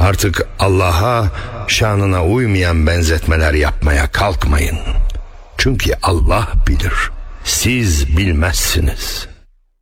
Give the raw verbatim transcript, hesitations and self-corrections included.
Artık Allah'a şanına uymayan benzetmeler yapmaya kalkmayın. Çünkü Allah bilir, siz bilmezsiniz.